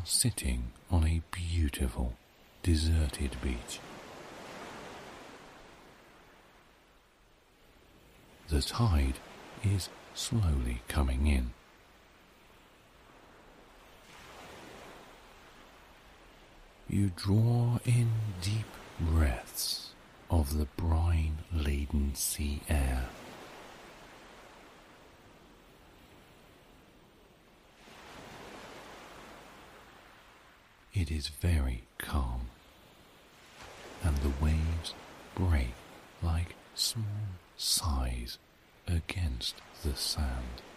sitting on a beautiful, deserted beach. The tide is slowly coming in. You draw in deep breaths of the brine-laden sea air. It is very calm, and the waves break like small sighs against the sand.